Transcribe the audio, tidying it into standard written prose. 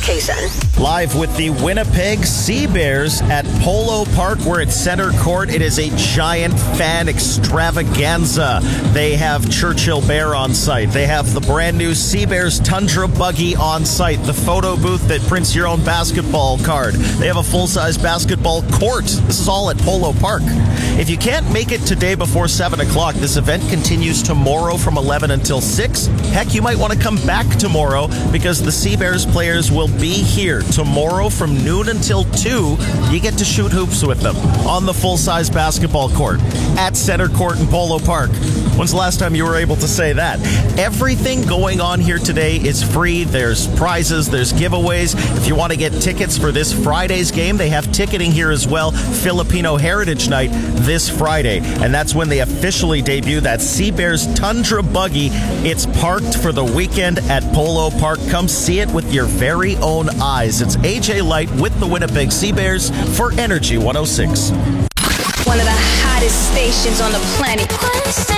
location. Live with the Winnipeg Sea Bears at Polo Park. We're at center court. It is a giant fan extravaganza. They have Churchill Bear on site. They have the brand new Sea Bears Tundra buggy on site. The photo booth that prints your own basketball card. They have a full-size basketball court. This is all at Polo Park. If you can't make it today before 7 o'clock, this event continues tomorrow from 11 until 6. Heck, you might want to come back tomorrow because the Sea Bears players will be here tomorrow from noon until 2. You get to shoot hoops with them on the full-size basketball court at center court in Polo Park. When's the last time you were able to say that? Everything going on here today is free. There's prizes, there's giveaways. If you want to get tickets for this Friday's game, they have ticketing here as well. Filipino Heritage Night this Friday. And that's when they officially debut that Sea Bears Tundra buggy. It's parked for the weekend at Polo Park. Come see it with your very own eyes. It's AJ Light with the Winnipeg Sea Bears for Energy 106. One of the hottest stations on the planet.